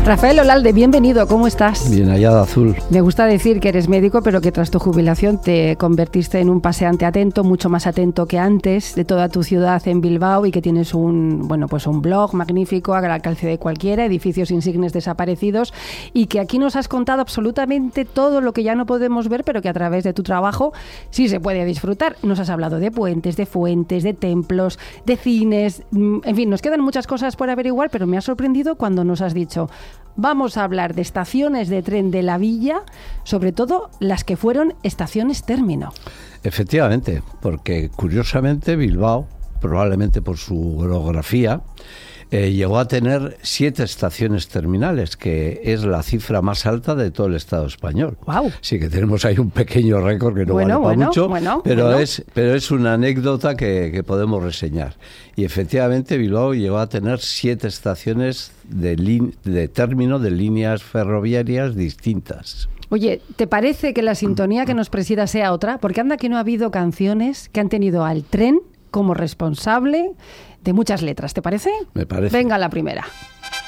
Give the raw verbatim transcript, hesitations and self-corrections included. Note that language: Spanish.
Rafael Olalde, bienvenido, ¿cómo estás? Bien hallada, Azul. Me gusta decir que eres médico, pero que tras tu jubilación te convertiste en un paseante atento, mucho más atento que antes, de toda tu ciudad en Bilbao, y que tienes un, bueno, pues un blog magnífico al alcance de cualquiera, edificios insignes desaparecidos, y que aquí nos has contado absolutamente todo lo que ya no podemos ver, pero que a través de tu trabajo sí se puede disfrutar. Nos has hablado de puentes, de fuentes, de templos, de cines, en fin, nos quedan muchas cosas por averiguar, pero me ha sorprendido cuando nos has dicho: vamos a hablar de estaciones de tren de la villa, sobre todo las que fueron estaciones término. Efectivamente, porque curiosamente Bilbao, probablemente por su orografía, eh, llegó a tener siete estaciones terminales, que es la cifra más alta de todo el Estado español. Wow. Sí que tenemos ahí un pequeño récord que no bueno, vale para bueno, mucho, bueno, pero, bueno. Es, pero es una anécdota que, que podemos reseñar. Y efectivamente Bilbao llegó a tener siete estaciones de, lin- de término de líneas ferroviarias distintas. Oye, ¿te parece que la sintonía que nos presida sea otra? Porque anda que no ha habido canciones que han tenido al tren como responsable de muchas letras, ¿te parece? Me parece. Venga, la primera.